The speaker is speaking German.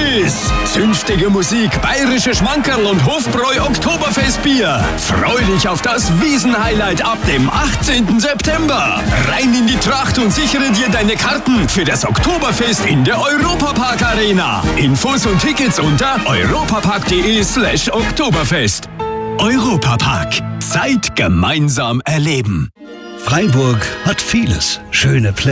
ist zünftige Musik, bayerische Schmankerl und Hofbräu Oktoberfestbier. Freu dich auf das Wiesn-Highlight ab dem 18. September. Rein in die Tracht und sichere dir deine Karten für das Oktoberfest in der Europapark Arena. Infos und Tickets unter europapark.de/Oktoberfest. Europapark. Zeit gemeinsam erleben. Freiburg hat vieles. Schöne Plätze.